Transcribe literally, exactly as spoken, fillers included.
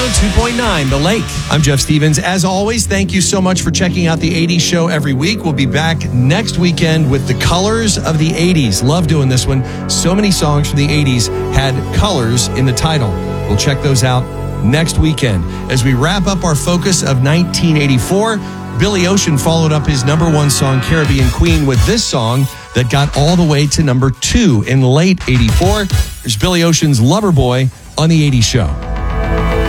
oh two point nine, The Lake. I'm Jeff Stevens. As always, thank you so much for checking out the eighties show every week. We'll be back next weekend with the colors of the eighties. Love doing this one. So many songs from the eighties had colors in the title. We'll check those out next weekend. As we wrap up our focus of nineteen eighty-four, Billy Ocean followed up his number one song, Caribbean Queen, with this song that got all the way to number two in late eighty-four. There's Billy Ocean's Loverboy on the eighties show.